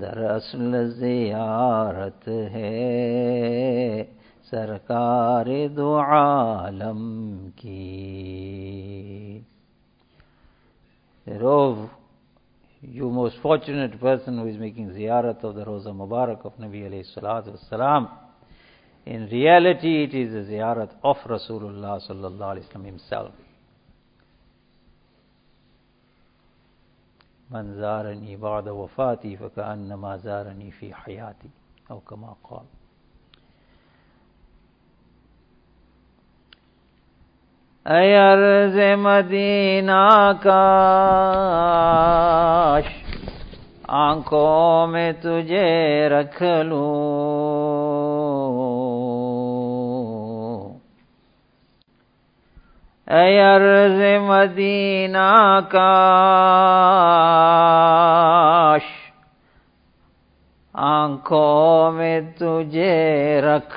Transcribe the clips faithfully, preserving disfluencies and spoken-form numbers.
دراصل زیارت ہے سرکار دو عالم کی. Rove, you most fortunate person who is making ziyarat of the Roza Mubarak of Nabi alayhi salatu wassalam. In reality, it is a ziyarat of Rasulullah sallallahu alayhi wa sallam himself. من زارني بعد وفاتي فكأنما زارني في حياتي أو كما قال. اے عرض مدینہ کاش آنکھوں میں تجھے رکھ لوں. اے عرض مدینہ کاش آنکھوں میں تجھے رکھ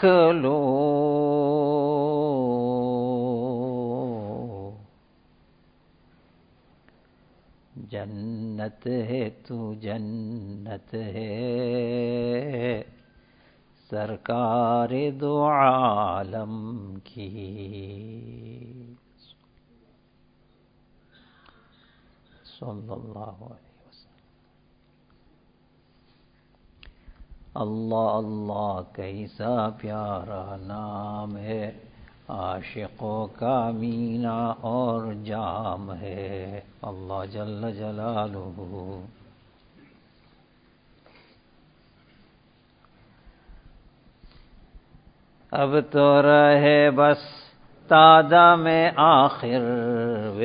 لوں. جنت ہے تو جنت ہے سرکار دو عالم کی. صلی اللہ علیہ وسلم. اللہ اللہ کیسا پیارا نام ہے، عاشقوں کا مینا اور جام ہے. اللہ جل جلالہ. اب تو رہے بس تادہ میں آخر